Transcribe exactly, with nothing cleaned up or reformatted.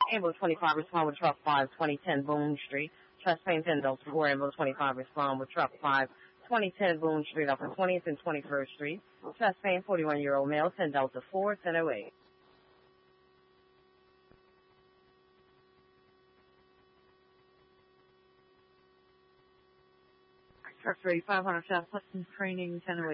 Able twenty-five respond with truck five, twenty ten Boone Street. Trespassing ten Delta four. Able twenty-five respond with truck five, twenty ten Boone Street off of twentieth and twenty-first Street. Trespassing forty-one-year-old male, ten Delta four, ten oh eight. Truck thirty-five hundred South Hudson, training ten oh eight.